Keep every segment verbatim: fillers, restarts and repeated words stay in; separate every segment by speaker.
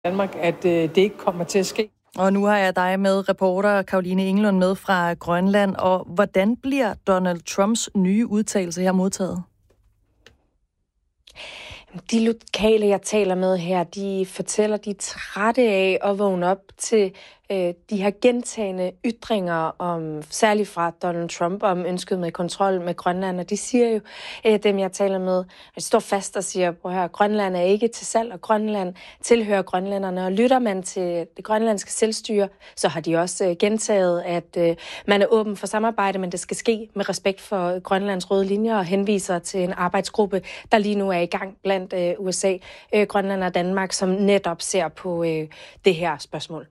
Speaker 1: Danmark, at øh, det ikke kommer til at ske.
Speaker 2: Og nu har jeg dig med, reporter Caroline Englund, med fra Grønland. Og hvordan bliver Donald Trumps nye udtalelse her modtaget?
Speaker 3: De lokale, jeg taler med her, de fortæller, de er trætte af at vågne op til øh, de her gentagne ytringer, om, særligt fra Donald Trump, om ønsket med kontrol med Grønland. Og de siger jo, øh, dem jeg taler med, de står fast og siger, prøv her, Grønland er ikke til salg, og Grønland tilhører grønlænderne. Og lytter man til det grønlandske selvstyre, så har de også øh, gentaget, at øh, man er åben for samarbejde, men det skal ske med respekt for Grønlands røde linjer, og henviser til en arbejdsgruppe, der lige nu er i gang blandt øh, U S A, øh, Grønland og Danmark, som netop ser på øh, det her spørgsmål.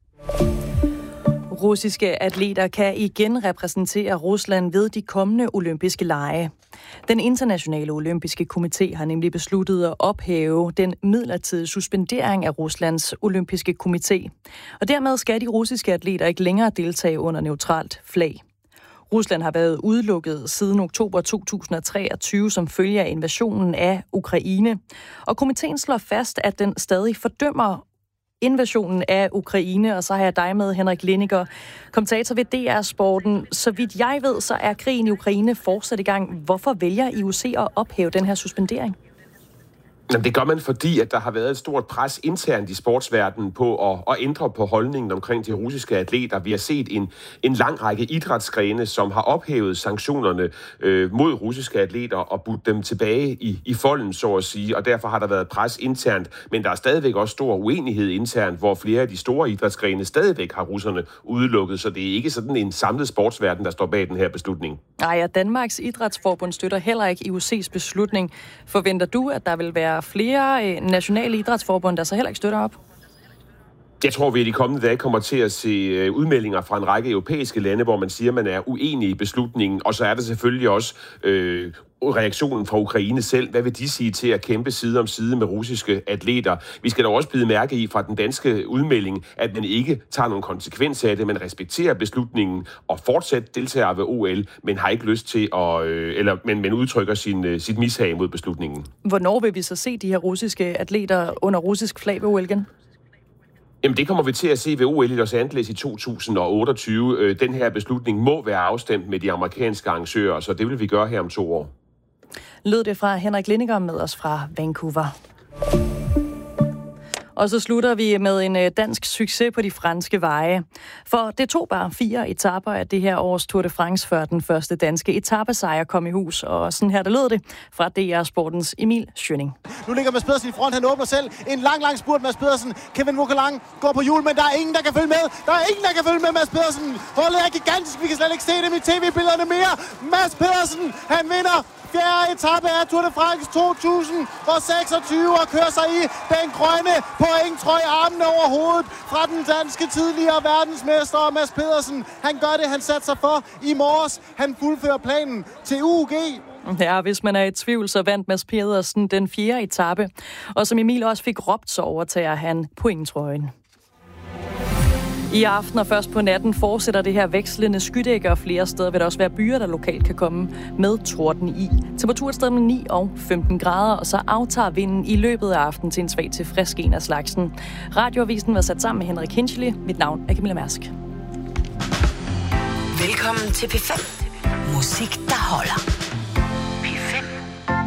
Speaker 2: Russiske atleter kan igen repræsentere Rusland ved de kommende olympiske lege. Den internationale olympiske komité har nemlig besluttet at ophæve den midlertidige suspendering af Ruslands olympiske komité. Og dermed skal de russiske atleter ikke længere deltage under neutralt flag. Rusland har været udelukket siden oktober to tusind og treogtyve som følge af invasionen af Ukraine. Og komiteen slår fast, at den stadig fordømmer invasionen af Ukraine, og så har jeg dig med, Henrik Lindiger, kommentator ved D R Sporten. Så vidt jeg ved, så er krigen i Ukraine fortsat i gang. Hvorfor vælger I O C at ophæve den her suspendering?
Speaker 4: Jamen, det gør man, fordi at der har været et stort pres internt i sportsverdenen på at, at ændre på holdningen omkring de russiske atleter. Vi har set en, en lang række idrætsgrene, som har ophævet sanktionerne øh, mod russiske atleter og budt dem tilbage i, i folden, så at sige. Og derfor har der været pres internt, men der er stadigvæk også stor uenighed internt, hvor flere af de store idrætsgrene stadigvæk har russerne udelukket. Så det er ikke sådan en samlet sportsverden, der står bag den her beslutning.
Speaker 2: Nej, og Danmarks Idrætsforbund støtter heller ikke I O C's beslutning. Forventer du, at der vil være flere nationale idrætsforbund, der så heller ikke støtter op?
Speaker 4: Jeg tror, vi i de kommende dage kommer til at se udmeldinger fra en række europæiske lande, hvor man siger, at man er uenig i beslutningen. Og så er der selvfølgelig også øh, reaktionen fra Ukraine selv. Hvad vil de sige til at kæmpe side om side med russiske atleter? Vi skal dog også bide mærke i fra den danske udmelding, at man ikke tager nogen konsekvenser af det, man respekterer beslutningen og fortsat deltager ved O L, men har ikke lyst til at, øh, eller men, men udtrykker sin, sit mishag mod beslutningen.
Speaker 2: Hvornår vil vi så se de her russiske atleter under russisk flag ved O L igen?
Speaker 4: Jamen, det kommer vi til at se ved O L i Los Angeles i to tusind og otteogtyve. Den her beslutning må være afstemt med de amerikanske arrangører, så det vil vi gøre her om to år.
Speaker 2: Lød det fra Henrik Lindiger med os fra Vancouver. Og så slutter vi med en dansk succes på de franske veje. For det tog bare fire etaper af det her års Tour de France, før den første danske etapesejr kom i hus. Og sådan her, der lød det fra D R Sportens Emil Schønning.
Speaker 5: Nu ligger Mads Pedersen i front, han åbner selv. En lang, lang spurt, Mads Pedersen. Kevin Vogelang går på hjul, men der er ingen, der kan følge med. Der er ingen, der kan følge med Mads Pedersen. Holdet er gigantisk, vi kan slet ikke se dem i tv-billederne mere. Mads Pedersen, han vinder fjerde etape af Tour de France to tusind og seksogtyve og kører sig i den grønne pointtrøje, armene over hovedet fra den danske tidligere verdensmester Mads Pedersen. Han gør det, han satte sig for i morges. Han fuldfører planen til U G.
Speaker 2: Ja, hvis man er i tvivl, så vandt Mads Pedersen den fjerde etape. Og som Emil også fik råbt, så overtager han pointtrøjen. I aften og først på natten fortsætter det her vekslende skydæk, og flere steder vil der også være byer, der lokalt kan komme med torden i. Temperaturen stadig med ni og femten grader, og så aftager vinden i løbet af aftenen til en svag til frisk en af slagsen. Radioavisen var sat sammen med Henrik Hinchely. Mit navn er Camilla Mærsk.
Speaker 6: Velkommen til P fem. Musik, der holder.